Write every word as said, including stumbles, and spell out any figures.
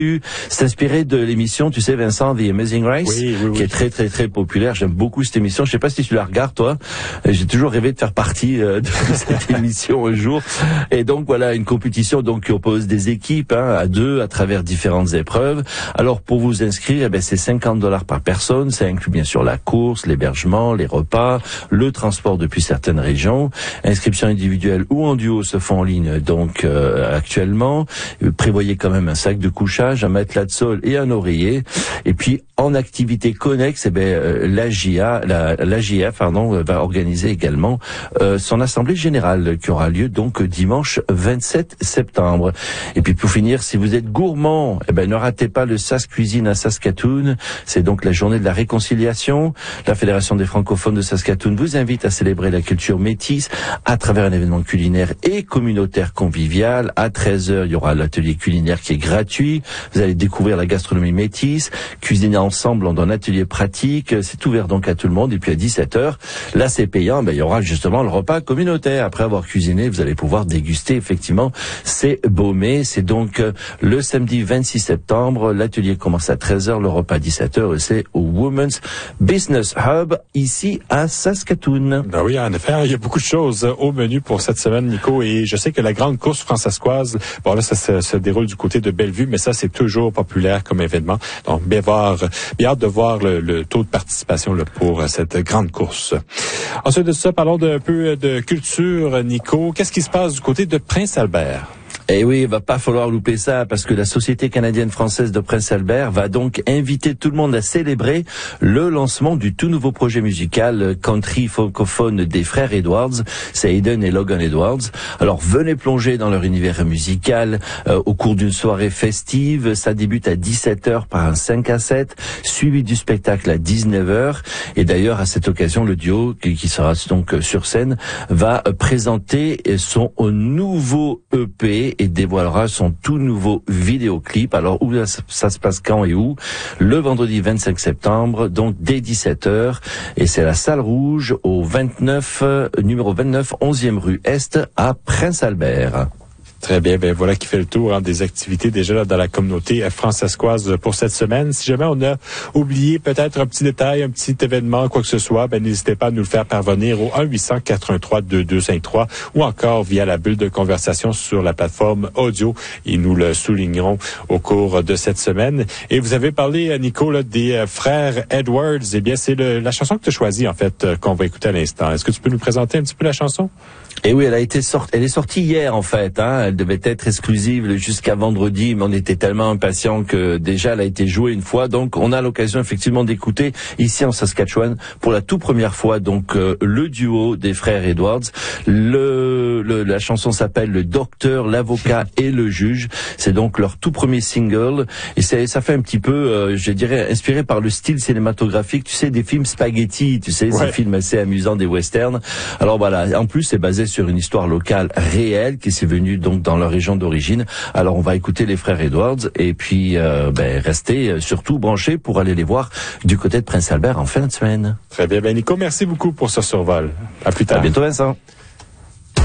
C'est inspiré de l'émission, tu sais, Vincent, The Amazing Race, oui, oui, oui. qui est très, très, très populaire. J'aime beaucoup cette émission. Je sais pas si tu la regardes, toi. J'ai toujours rêvé de faire partie euh, de cette émission un jour. Et donc, voilà, une compétition donc qui oppose des équipes hein, à deux à travers différentes épreuves. Alors, pour vous inscrire, eh ben, c'est cinquante dollars par personne. Ça inclut bien sûr la course, l'hébergement, les repas, le transport depuis certaines régions. Inscription individuelle ou en duo se font en ligne donc euh, actuellement. Prévoyez quand même un sac de couchage, un matelas de sol et un oreiller. Et puis en activité connexe, eh ben euh, l'A J A, la, l'A J F, pardon, va organiser également euh, son assemblée générale qui aura lieu donc dimanche vingt-sept septembre. Et puis pour finir, si vous êtes gourmand, eh ben ne ratez pas le S A S Cuisine à Saskatoon. C'est donc la journée de la réconciliation. La Fédération des francophones de Saskatoon vous invite à célébrer la culture métisse à travers un événement culinaire et communautaire convivial. À treize heures, il y aura l'atelier culinaire qui est gratuit. Vous allez découvrir la gastronomie métisse, cuisiner ensemble dans un atelier pratique. C'est ouvert donc à tout le monde. Et puis à dix-sept heures, là c'est payant, ben, il y aura justement le repas communautaire. Après avoir cuisiné, vous allez pouvoir déguster effectivement ces beaux mets. C'est donc euh, le samedi vingt-six septembre. L'atelier commence à treize heures, le repas à dix-sept heures. Et c'est au Women's Business Hub ici à Saskatoon. Ben oui, en effet, il y a beaucoup de choses au menu pour cette semaine, Nico. Et je sais que la grande course francescoise, bon là ça se, se déroule du côté de Bellevue, mais ça c'est toujours populaire comme événement. Donc bien voir, bien hâte de voir le, le taux de participation là, pour cette grande course. Ensuite de ça, parlons d'un peu de culture, Nico. Qu'est-ce qui se passe du côté de Prince-Albert? Eh oui, il va pas falloir louper ça parce que la Société canadienne-française de Prince-Albert va donc inviter tout le monde à célébrer le lancement du tout nouveau projet musical country francophone des frères Edwards. C'est Hayden et Logan Edwards. Alors venez plonger dans leur univers musical euh, au cours d'une soirée festive. Ça débute à dix-sept heures par un cinq à sept, suivi du spectacle à dix-neuf heures. Et d'ailleurs, à cette occasion, le duo qui, qui sera donc sur scène va présenter son nouveau E P et dévoilera son tout nouveau vidéoclip. Alors, où ça, ça se passe quand et où? Le vendredi vingt-cinq septembre, donc dès dix-sept heures. Et c'est la Salle Rouge au vingt-neuf, numéro vingt-neuf, onzième rue Est à Prince-Albert. Très bien, ben voilà qui fait le tour hein, des activités déjà là, dans la communauté francescoise pour cette semaine. Si jamais on a oublié peut-être un petit détail, un petit événement, quoi que ce soit, ben n'hésitez pas à nous le faire parvenir au un huit cents quatre un trois deux deux cinq trois ou encore via la bulle de conversation sur la plateforme audio et nous le soulignerons au cours de cette semaine. Et vous avez parlé, Nico, là, des euh, frères Edwards. Eh bien, c'est le, la chanson que tu as choisie, en fait, euh, qu'on va écouter à l'instant. Est-ce que tu peux nous présenter un petit peu la chanson? Et oui, elle a été sortie, elle est sortie hier en fait. Hein. Elle devait être exclusive jusqu'à vendredi, mais on était tellement impatients que déjà elle a été jouée une fois. Donc on a l'occasion effectivement d'écouter ici en Saskatchewan pour la toute première fois donc euh, le duo des frères Edwards. Le, le la chanson s'appelle Le Docteur, l'Avocat et le Juge. C'est donc leur tout premier single et c'est ça fait un petit peu, euh, je dirais, inspiré par le style cinématographique. Tu sais, des films spaghetti, tu sais, ouais. Ces films assez amusants, des westerns. Alors voilà, en plus c'est basé sur une histoire locale réelle qui s'est venue donc dans leur région d'origine. Alors on va écouter les frères Edwards et puis euh, ben, rester surtout branchés pour aller les voir du côté de Prince-Albert en fin de semaine. Très bien, ben Nico, merci beaucoup pour ce survol. À plus tard. À bientôt Vincent.